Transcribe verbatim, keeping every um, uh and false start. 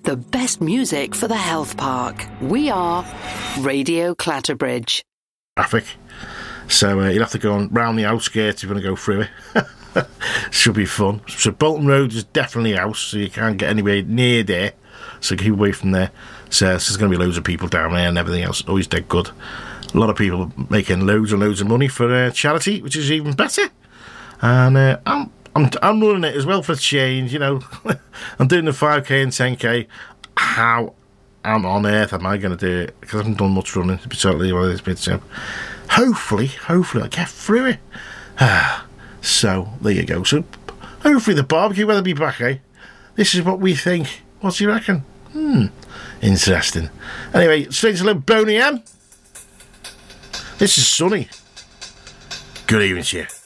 the best music for the health park. We are Radio Clatterbridge. Traffic. So uh, you'll have to go on round the outskirts if you want to go through it. Should be fun. So Bolton Road is definitely out, so you can't get anywhere near there. So keep away from there. So there's going to be loads of people down there and everything else. Always dead good. A lot of people making loads and loads of money for uh, charity, which is even better. And uh, I'm I'm I'm running it as well for a change. You know, I'm doing the five K and ten K. How am on earth am I going to do it? Because I haven't done much running, to be totally honest with you. So hopefully, hopefully I'll get through it. So there you go. So hopefully the barbecue will be back, eh? This is what we think. What do you reckon? Hmm, interesting. Anyway, straight to little Boney M. This is Sunny. Good evening to you.